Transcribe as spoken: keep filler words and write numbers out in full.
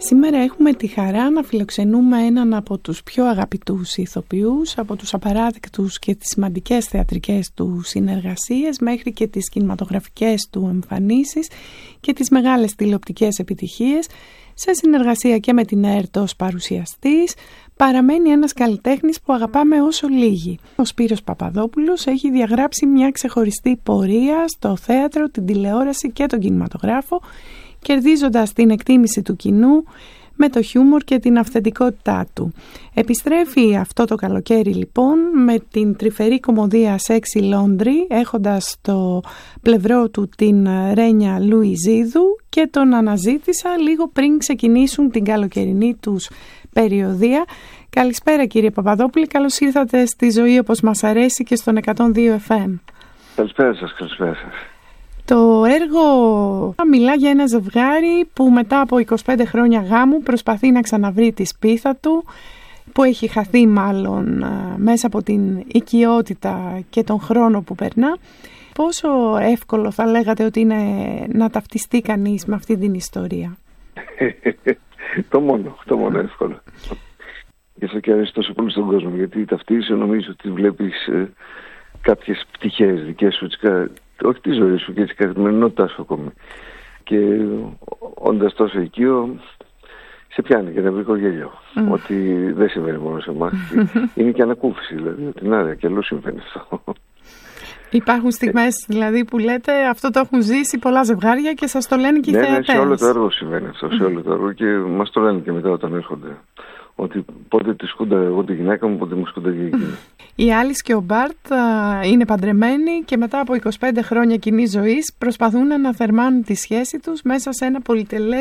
Σήμερα έχουμε τη χαρά να φιλοξενούμε έναν από τους πιο αγαπητούς ηθοποιούς, από τους απαράδεκτους και τις σημαντικές θεατρικές του συνεργασίες μέχρι και τις κινηματογραφικές του εμφανίσεις και τις μεγάλες τηλεοπτικές επιτυχίες. Σε συνεργασία και με την ΕΡΤ ως παρουσιαστής, παραμένει ένας καλλιτέχνης που αγαπάμε όσο λίγοι. Ο Σπύρος Παπαδόπουλος έχει διαγράψει μια ξεχωριστή πορεία στο θέατρο, την τηλεόραση και τον κινηματογράφο, κερδίζοντας την εκτίμηση του κοινού με το χιούμορ και την αυθεντικότητά του. Επιστρέφει αυτό το καλοκαίρι λοιπόν με την τρυφερή κομμωδία Sexy Laundry, έχοντας στο πλευρό του την Ρένια Λουιζίδου, και τον αναζήτησα λίγο πριν ξεκινήσουν την καλοκαιρινή τους περιοδία. Καλησπέρα κύριε Παπαδόπουλε, καλώς ήρθατε στη Ζωή όπως μας αρέσει και στον εκατόν δύο εφ εμ. Καλησπέρα σας, καλησπέρα σας. Το έργο μιλά για ένα ζευγάρι που μετά από είκοσι πέντε χρόνια γάμου προσπαθεί να ξαναβρει τη σπίθα του, που έχει χαθεί μάλλον μέσα από την οικειότητα και τον χρόνο που περνά. Πόσο εύκολο θα λέγατε ότι είναι να ταυτιστεί κανείς με αυτή την ιστορία? το μόνο, το μόνο εύκολο. Γι' αυτό και αρέσει τόσο πολύ στον κόσμο, γιατί ταυτίζεσαι, νομίζω ότι βλέπεις ε, κάποιες πτυχές δικές σου, όχι τη ζωή σου και τη καθημερινότητά σου ακόμη. Και όντας τόσο οικείο, σε πιάνει και νευρικό γέλιο. Mm. Ότι δεν συμβαίνει μόνο σε εμάς. Είναι και ανακούφιση, δηλαδή. Την άδεια και αλλού συμβαίνει αυτό. Υπάρχουν στιγμές δηλαδή που λέτε αυτό το έχουν ζήσει πολλά ζευγάρια και σας το λένε και οι ναι, θεατές. Ναι, σε όλο το έργο συμβαίνει αυτό. Σε όλο το έργο, και μας το λένε και μετά όταν έρχονται. Ότι πότε τη σκούντα εγώ τη γυναίκα μου, πότε μου σκούντα και εκείνη. Η Άλις και ο Μπάρτ είναι παντρεμένοι και μετά από είκοσι πέντε χρόνια κοινής ζωής προσπαθούν να θερμάνουν τη σχέση τους μέσα σε ένα πολυτελές